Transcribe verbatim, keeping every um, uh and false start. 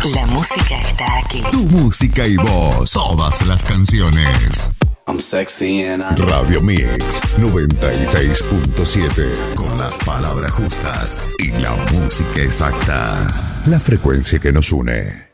La música está aquí. Tu música y voz. Todas las canciones. I'm sexy and I... Radio Mix noventa y seis punto siete. Con las palabras justas y la música exacta. La frecuencia que nos une.